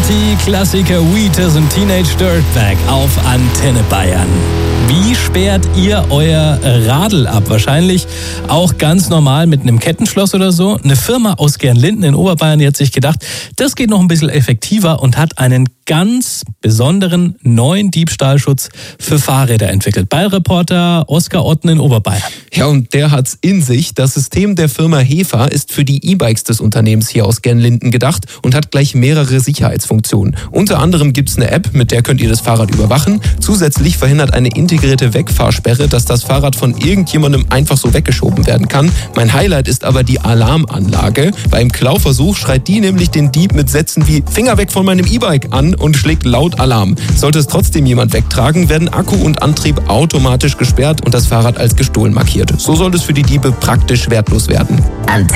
Party-Klassiker Wheatus und Teenage Dirtbag auf Antenne Bayern. Wie sperrt ihr euer Radl ab? Wahrscheinlich auch ganz normal mit einem Kettenschloss oder so. Eine Firma aus Gernlinden in Oberbayern, die hat sich gedacht, das geht noch ein bisschen effektiver und hat einen ganz besonderen neuen Diebstahlschutz für Fahrräder entwickelt. Bayern-Reporter Oskar Otten in Oberbayern. Ja, und der hat's in sich. Das System der Firma Hefa ist für die E-Bikes des Unternehmens hier aus Gernlinden gedacht und hat gleich mehrere Sicherheitsfunktionen. Unter anderem gibt's eine App, mit der könnt ihr das Fahrrad überwachen. Zusätzlich verhindert eine integrierte Wegfahrsperre, dass das Fahrrad von irgendjemandem einfach so weggeschoben werden kann. Mein Highlight ist aber die Alarmanlage. Beim Klauversuch schreit die nämlich den Dieb mit Sätzen wie „Finger weg von meinem E-Bike" an und schlägt laut Alarm. Sollte es trotzdem jemand wegtragen, werden Akku und Antrieb automatisch gesperrt und das Fahrrad als gestohlen markiert. So soll es für die Diebe praktisch wertlos werden.